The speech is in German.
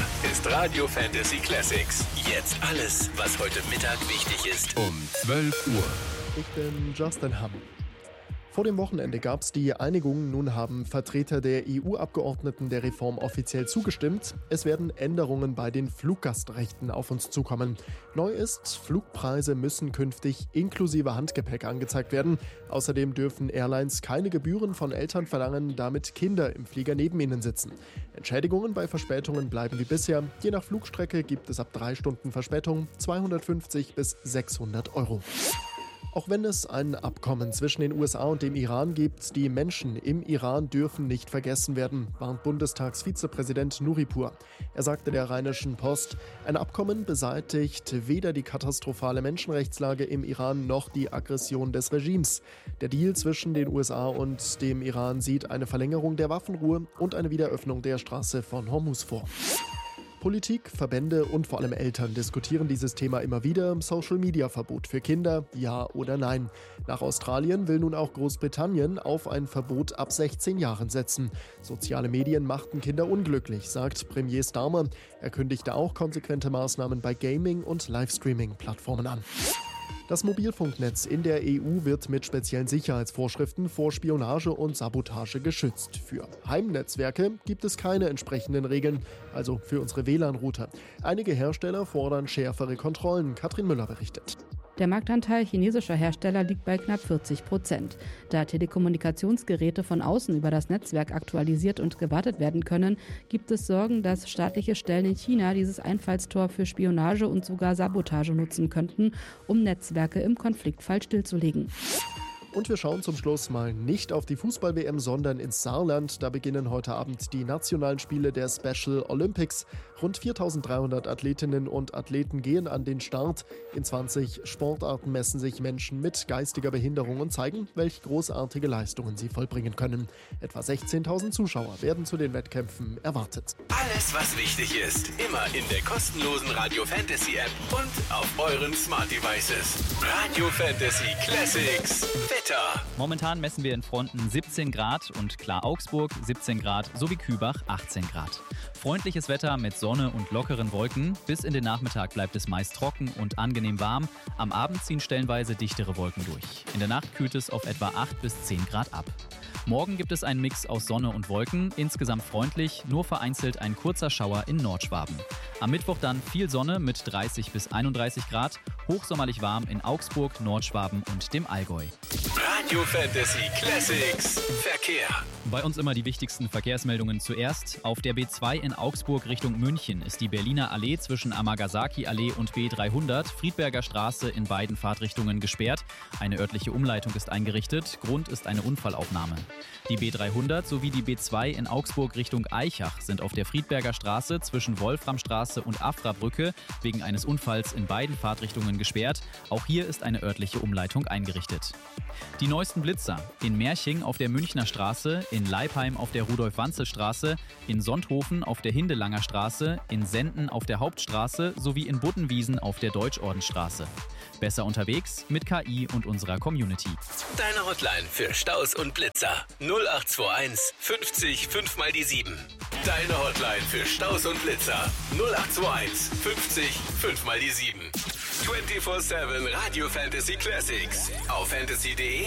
ist Radio Fantasy Classics. Jetzt alles, was heute Mittag wichtig ist. Um 12 Uhr. Ich bin Justin Hamm. Vor dem Wochenende gab es die Einigung. Nun haben Vertreter der EU-Abgeordneten der Reform offiziell zugestimmt. Es werden Änderungen bei den Fluggastrechten auf uns zukommen. Neu ist, Flugpreise müssen künftig inklusive Handgepäck angezeigt werden. Außerdem dürfen Airlines keine Gebühren von Eltern verlangen, damit Kinder im Flieger neben ihnen sitzen. Entschädigungen bei Verspätungen bleiben wie bisher. Je nach Flugstrecke gibt es ab 3 Stunden Verspätung 250 bis 600 Euro. Auch wenn es ein Abkommen zwischen den USA und dem Iran gibt, die Menschen im Iran dürfen nicht vergessen werden, warnt Bundestagsvizepräsident Nuripur. Er sagte der Rheinischen Post, ein Abkommen beseitigt weder die katastrophale Menschenrechtslage im Iran noch die Aggression des Regimes. Der Deal zwischen den USA und dem Iran sieht eine Verlängerung der Waffenruhe und eine Wiederöffnung der Straße von Hormuz vor. Politik, Verbände und vor allem Eltern diskutieren dieses Thema immer wieder. Social-Media-Verbot für Kinder, ja oder nein. Nach Australien will nun auch Großbritannien auf ein Verbot ab 16 Jahren setzen. Soziale Medien machten Kinder unglücklich, sagt Premier Starmer. Er kündigte auch konsequente Maßnahmen bei Gaming- und Livestreaming-Plattformen an. Das Mobilfunknetz in der EU wird mit speziellen Sicherheitsvorschriften vor Spionage und Sabotage geschützt. Für Heimnetzwerke gibt es keine entsprechenden Regeln, also für unsere WLAN-Router. Einige Hersteller fordern schärfere Kontrollen. Katrin Müller berichtet. Der Marktanteil chinesischer Hersteller liegt bei knapp 40%. Da Telekommunikationsgeräte von außen über das Netzwerk aktualisiert und gewartet werden können, gibt es Sorgen, dass staatliche Stellen in China dieses Einfallstor für Spionage und sogar Sabotage nutzen könnten, um Netzwerke im Konfliktfall stillzulegen. Und wir schauen zum Schluss mal nicht auf die Fußball-WM, sondern ins Saarland. Da beginnen heute Abend die nationalen Spiele der Special Olympics. Rund 4.300 Athletinnen und Athleten gehen an den Start. In 20 Sportarten messen sich Menschen mit geistiger Behinderung und zeigen, welche großartige Leistungen sie vollbringen können. Etwa 16.000 Zuschauer werden zu den Wettkämpfen erwartet. Alles, was wichtig ist, immer in der kostenlosen Radio Fantasy App und auf euren Smart Devices. Radio Fantasy Classics. Momentan messen wir in Fronten 17 Grad und Klar-Augsburg 17 Grad sowie Kübach 18 Grad. Freundliches Wetter mit Sonne und lockeren Wolken. Bis in den Nachmittag bleibt es meist trocken und angenehm warm. Am Abend ziehen stellenweise dichtere Wolken durch. In der Nacht kühlt es auf etwa 8 bis 10 Grad ab. Morgen gibt es einen Mix aus Sonne und Wolken, insgesamt freundlich, nur vereinzelt ein kurzer Schauer in Nordschwaben. Am Mittwoch dann viel Sonne mit 30 bis 31 Grad, hochsommerlich warm in Augsburg, Nordschwaben und dem Allgäu. Radio Fantasy Classics Verkehr. Bei uns immer die wichtigsten Verkehrsmeldungen zuerst. Auf der B2 in Augsburg Richtung München ist die Berliner Allee zwischen Amagasaki-Allee und B300, Friedberger Straße in beiden Fahrtrichtungen gesperrt. Eine örtliche Umleitung ist eingerichtet. Grund ist eine Unfallaufnahme. Die B300 sowie die B2 in Augsburg Richtung Aichach sind auf der Friedberger Straße zwischen Wolframstraße und Afrabrücke wegen eines Unfalls in beiden Fahrtrichtungen gesperrt. Auch hier ist eine örtliche Umleitung eingerichtet. Die neuesten Blitzer in Merching auf der Münchner Straße, in Leipheim auf der Rudolf-Wanzel-Straße, in Sonthofen auf der Hindelanger Straße, in Senden auf der Hauptstraße sowie in Buttenwiesen auf der Deutschordensstraße. Besser unterwegs mit KI und unserer Community. Deine Hotline für Staus und Blitzer 0821 50 5 mal die 7. Deine Hotline für Staus und Blitzer 0821 50 5 mal die 7. 24/7 Radio Fantasy Classics auf fantasy.de